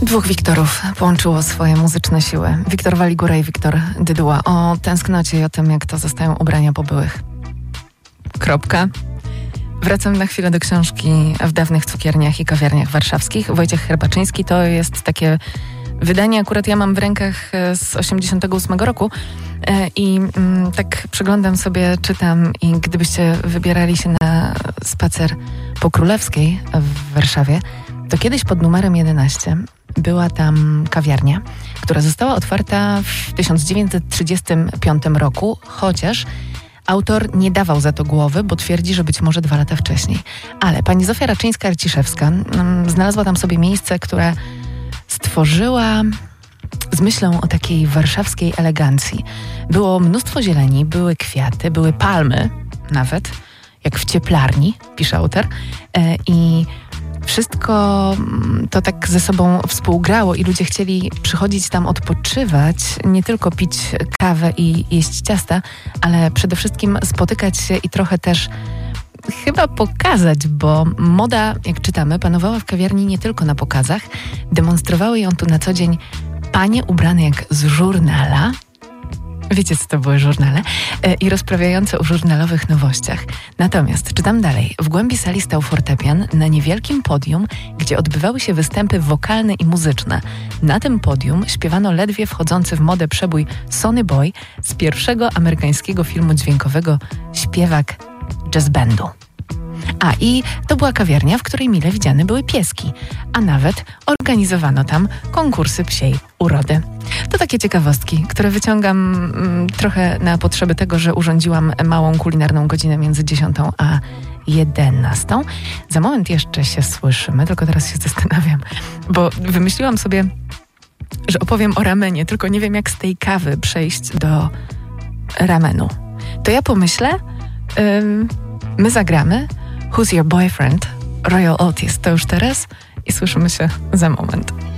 Dwóch Wiktorów połączyło swoje muzyczne siły. Wiktor Waligura i Wiktor Dyduła. O tęsknocie i o tym, jak to zostają ubrania po byłych. Kropka. Wracam na chwilę do książki W dawnych cukierniach i kawiarniach warszawskich. Wojciech Herbaczyński. To jest takie wydanie, akurat ja mam w rękach z 88 roku i tak przeglądam sobie, czytam i gdybyście wybierali się na spacer po Królewskiej w Warszawie, to kiedyś pod numerem 11 była tam kawiarnia, która została otwarta w 1935 roku, chociaż autor nie dawał za to głowy, bo twierdzi, że być może 2 lata wcześniej. Ale pani Zofia Raczyńska-Arciszewska znalazła tam sobie miejsce, które stworzyła z myślą o takiej warszawskiej elegancji. Było mnóstwo zieleni, były kwiaty, były palmy nawet, jak w cieplarni, pisze autor. I wszystko to tak ze sobą współgrało i ludzie chcieli przychodzić tam odpoczywać, nie tylko pić kawę i jeść ciasta, ale przede wszystkim spotykać się i trochę też chyba pokazać, bo moda, jak czytamy, panowała w kawiarni nie tylko na pokazach. Demonstrowały ją tu na co dzień panie ubrane jak z żurnala. Wiecie, co to były żurnale? I rozprawiające o żurnalowych nowościach. Natomiast, czytam dalej. W głębi sali stał fortepian na niewielkim podium, gdzie odbywały się występy wokalne i muzyczne. Na tym podium śpiewano ledwie wchodzący w modę przebój Sonny Boy z pierwszego amerykańskiego filmu dźwiękowego Śpiewak jazz bandu. I to była kawiarnia, w której mile widziane były pieski, a nawet organizowano tam konkursy psiej urody. To takie ciekawostki, które wyciągam trochę na potrzeby tego, że urządziłam małą kulinarną godzinę między 10 a 11. Za moment jeszcze się słyszymy, tylko teraz się zastanawiam, bo wymyśliłam sobie, że opowiem o ramenie, tylko nie wiem, jak z tej kawy przejść do ramenu. To ja pomyślę, my zagramy Who's Your Boyfriend? Royal Otis. To już teraz i słyszymy się za moment.